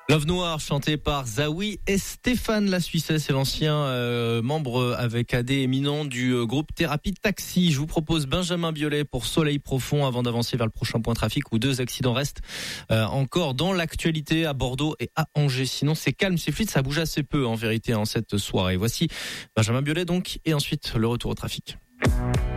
Love Noir chanté par Zawi et Stéphane La Suissesse, c'est l'ancien membre avec AD éminent du groupe Thérapie Taxi. Je vous propose Benjamin Biolay pour Soleil Profond avant d'avancer vers le prochain point trafic où 2 accidents restent encore dans l'actualité à Bordeaux et à Angers. Sinon c'est calme, c'est fluide, ça bouge assez peu en vérité en cette soirée. Voici Benjamin Biolay donc et ensuite le retour au trafic.